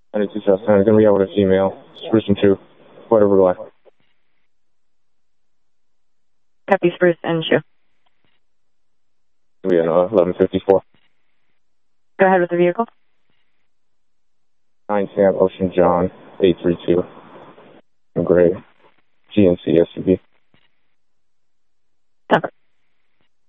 And it's Justin. I'm going to be out with a female. Spruce and 2. Whatever way. Copy, Spruce and 2. We in 1154. Go ahead with the vehicle. 9 Sam Ocean John 832. Gray GNC SUV. Stop it.